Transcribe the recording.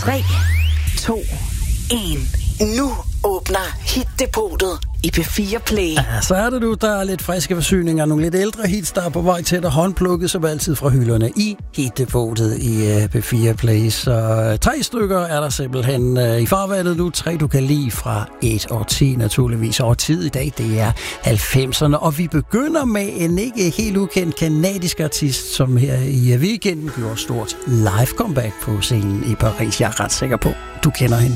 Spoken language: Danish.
3, 2, 1. Nu åbner Hit-depotet i P4 Play. Ja, så er det du, der er lidt friske forsyninger, nogle lidt ældre hits, der er på vej til at håndplukke, som altid fra hylderne i Hit-depotet i P4 Play. Så 3 stykker er der simpelthen i farvandet nu. 3 du kan lide fra et årti naturligvis. Årtiet i dag, det er 90'erne, og vi begynder med en ikke helt ukendt kanadisk artist, som her i weekenden gjorde stort live comeback på scenen i Paris. Jeg er ret sikker på, du kender hende.